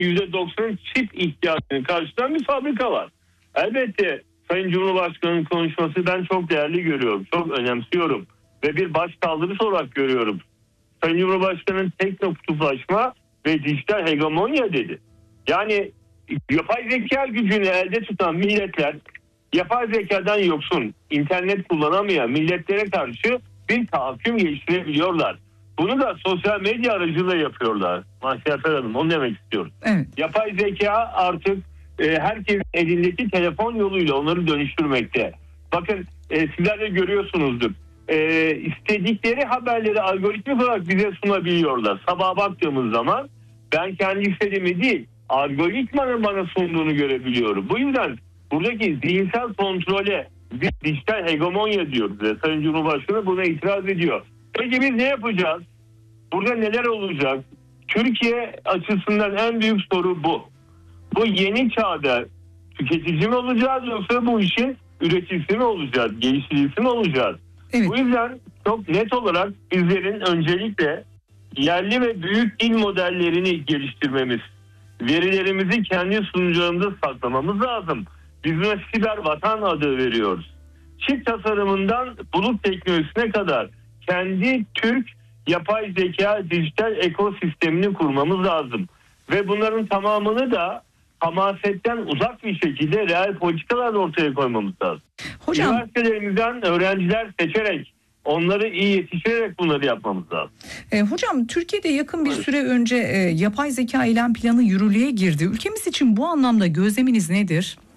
%90'ın çip ihtiyacını karşılayan bir fabrika var. Elbette Sayın Cumhurbaşkanı'nın konuşması ben çok değerli görüyorum, çok önemsiyorum ve bir baş kaldırış olarak görüyorum. Sayın Cumhurbaşkanı'nın tekno kutuplaşma ve dijital hegemonya dedi. Yani yapay zeka gücünü elde tutan milletler, yapay zekadan yoksun, internet kullanamayan milletlere karşı bir tahakküm geliştirebiliyorlar. Bunu da sosyal medya aracılığıyla yapıyorlar. Mahsiyafer Hanım, onu demek istiyorum. Evet. Yapay zeka artık herkesin elindeki telefon yoluyla onları dönüştürmekte. Bakın sizler de görüyorsunuzdur. İstedikleri haberleri algoritmik olarak bize sunabiliyorlar. Sabaha baktığımız zaman ben kendi istediğimi değil, algoritmanın bana sunduğunu görebiliyorum. Bu yüzden buradaki zihinsel kontrole bir dijital hegemonya diyoruz. Sayın Cumhurbaşkanı buna itiraz ediyor. Peki biz ne yapacağız? Burada neler olacak? Türkiye açısından en büyük soru bu. Bu yeni çağda tüketici mi olacağız yoksa bu işin üreticisi mi olacağız? Geliştiricisi mi olacağız? Evet. Bu yüzden çok net olarak bizlerin öncelikle yerli ve büyük dil modellerini geliştirmemiz, verilerimizi kendi sunucularımızda saklamamız lazım. Biz buna siber vatan adı veriyoruz. Çip tasarımından bulut teknolojisine kadar kendi Türk yapay zeka dijital ekosistemini kurmamız lazım. Ve bunların tamamını da hamasetten uzak bir şekilde reel politikalarla ortaya koymamız lazım. Hocam, üniversitelerimizden öğrenciler seçerek, onları iyi yetiştirerek bunları yapmamız lazım. Hocam, Türkiye'de yakın bir süre önce yapay zeka eylem planı yürürlüğe girdi. Ülkemiz için bu anlamda gözleminiz nedir?